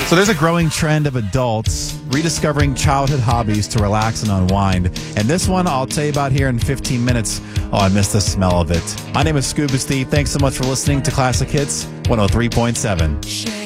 So there's a growing trend of adults rediscovering childhood hobbies to relax and unwind. And this one I'll tell you about here in 15 minutes. Oh, I miss the smell of it. My name is Scuba Steve. Thanks so much for listening to Classic Hits 103.7.